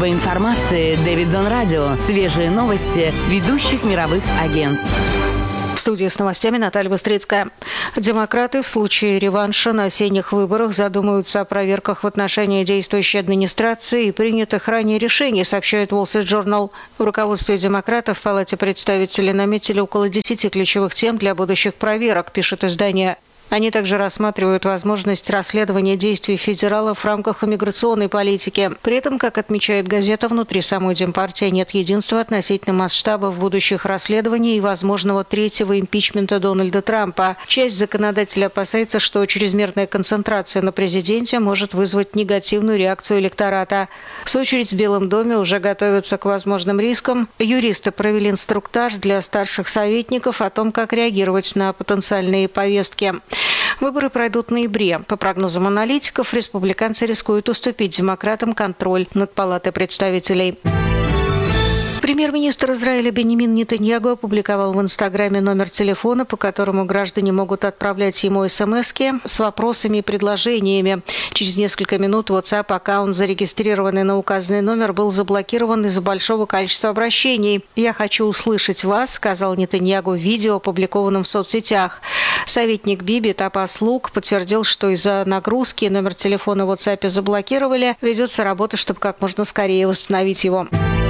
Служба информации Дэвидсон Радио. Свежие новости ведущих мировых агентств. В студии с новостями Наталья Быстрицкая. Демократы в случае реванша на осенних выборах задумаются о проверках в отношении действующей администрации и принятых ранее решений, сообщает Wall Street Journal. В руководстве демократов в Палате представителей наметили около 10 ключевых тем для будущих проверок, пишет издание. Они также рассматривают возможность расследования действий федералов в рамках иммиграционной политики. При этом, как отмечает газета, внутри самой Демпартии нет единства относительно масштабов будущих расследований и возможного третьего импичмента Дональда Трампа. Часть законодателей опасается, что чрезмерная концентрация на президенте может вызвать негативную реакцию электората. В свою очередь, в Белом доме уже готовятся к возможным рискам. Юристы провели инструктаж для старших советников о том, как реагировать на потенциальные повестки. Выборы пройдут в ноябре. По прогнозам аналитиков, республиканцы рискуют уступить демократам контроль над Палатой представителей. Премьер-министр Израиля Беньямин Нетаньяху опубликовал в Инстаграме номер телефона, по которому граждане могут отправлять ему смски с вопросами и предложениями. Через несколько минут WhatsApp-аккаунт, зарегистрированный на указанный номер, был заблокирован из-за большого количества обращений. «Я хочу услышать вас», — сказал Нетаньяху в видео, опубликованном в соцсетях. Советник Биби Тапас Лук подтвердил, что из-за нагрузки номер телефона в WhatsApp заблокировали. Ведется работа, чтобы как можно скорее восстановить его.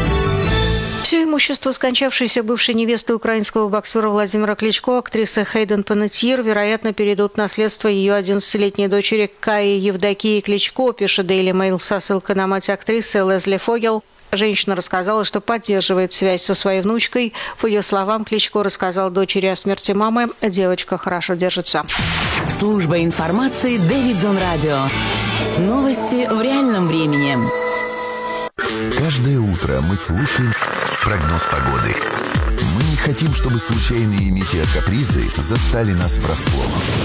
Все имущество скончавшейся бывшей невесты украинского боксера Владимира Кличко, актрисы Хейден Панеттьер, вероятно, перейдут в наследство ее 11-летней дочери Каи Евдокии Кличко, пишет Daily Mail со ссылкой на мать актрисы Лезли Фогел. Женщина рассказала, что поддерживает связь со своей внучкой. По ее словам, Кличко рассказал дочери о смерти мамы. Девочка хорошо держится. Служба информации Дэвидсон Радио. Новости в реальном времени. Каждое утро мы слушаем прогноз погоды. Мы не хотим, чтобы случайные метеокапризы застали нас врасплох.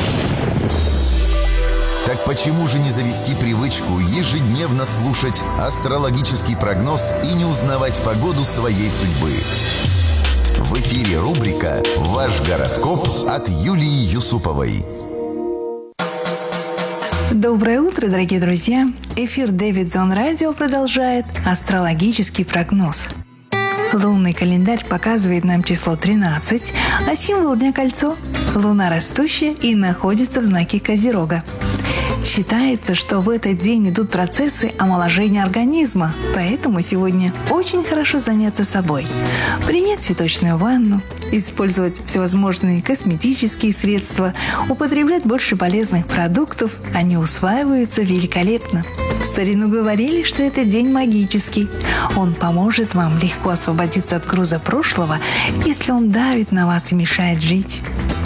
Так почему же не завести привычку ежедневно слушать астрологический прогноз и не узнавать погоду своей судьбы? В эфире рубрика «Ваш гороскоп» от Юлии Юсуповой. Доброе утро, дорогие друзья! Эфир Дэвидсон Радио продолжает астрологический прогноз. Лунный календарь показывает нам число 13, а символ дня кольцо. Луна растущая и находится в знаке Козерога. Считается, что в этот день идут процессы омоложения организма, поэтому сегодня очень хорошо заняться собой. Принять цветочную ванну, использовать всевозможные косметические средства, употреблять больше полезных продуктов, они усваиваются великолепно. В старину говорили, что этот день магический. Он поможет вам легко освободиться от груза прошлого, если он давит на вас и мешает жить.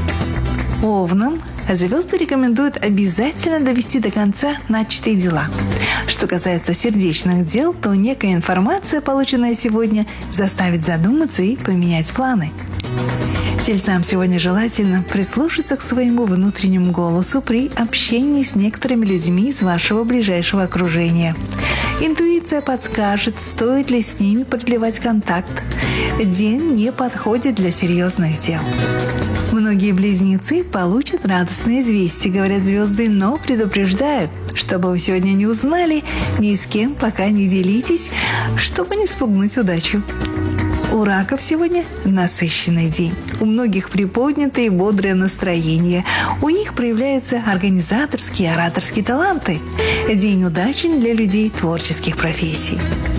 Овнам звезды рекомендуют обязательно довести до конца начатые дела. Что касается сердечных дел, то некая информация, полученная сегодня, заставит задуматься и поменять планы. Тельцам сегодня желательно прислушаться к своему внутреннему голосу при общении с некоторыми людьми из вашего ближайшего окружения. Интуиция подскажет, стоит ли с ними продлевать контакт. День не подходит для серьезных дел. Многие близнецы получат радостные известия, говорят звезды, но предупреждают, чтобы вы сегодня не узнали, ни с кем пока не делитесь, чтобы не спугнуть удачу. У раков сегодня насыщенный день. У многих приподнятое и бодрое настроение. У них проявляются организаторские и ораторские таланты. День удачен для людей творческих профессий.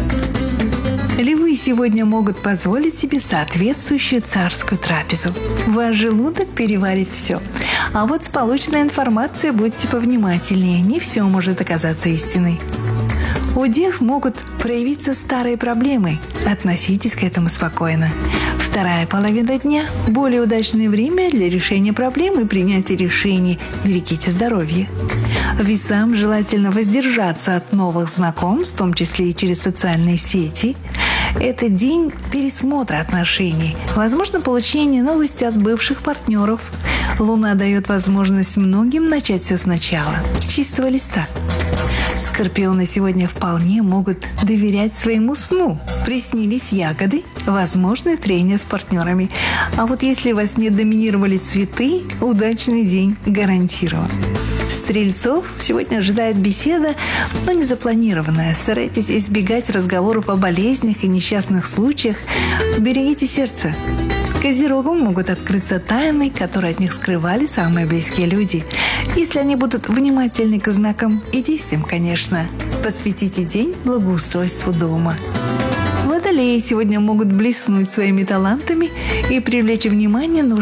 Львы сегодня могут позволить себе соответствующую царскую трапезу. Ваш желудок переварит все. А вот с полученной информацией будьте повнимательнее. Не все может оказаться истиной. У дев могут проявиться старые проблемы. Относитесь к этому спокойно. Вторая половина дня – более удачное время для решения проблем и принятия решений. Берегите здоровье. Весам желательно воздержаться от новых знакомств, в том числе и через социальные сети. Это день пересмотра отношений, возможно, получение новости от бывших партнеров. Луна дает возможность многим начать все сначала, с чистого листа. Скорпионы сегодня вполне могут доверять своему сну. Приснились ягоды, возможно, трение с партнерами. А вот если во сне доминировали цветы, удачный день гарантирован. Стрельцов сегодня ожидает беседа, но не запланированная. Старайтесь избегать разговоров о болезнях и несчастных случаях. Берегите сердце. Козерогам могут открыться тайны, которые от них скрывали самые близкие люди. Если они будут внимательны к знакам и действиям, конечно. Посвятите день благоустройству дома. Водолеи сегодня могут блеснуть своими талантами и привлечь внимание